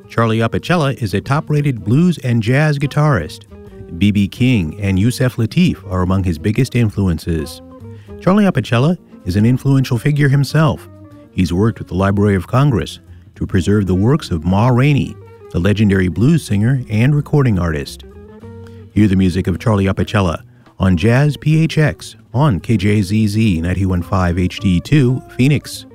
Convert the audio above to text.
Charlie Apicella is a top-rated blues and jazz guitarist. B.B. King and Yusef Lateef are among his biggest influences. Charlie Apicella is an influential figure himself. He's worked with the Library of Congress to preserve the works of Ma Rainey, the legendary blues singer and recording artist. Hear the music of Charlie Apicella on Jazz PHX on KJZZ 91.5 HD2, Phoenix.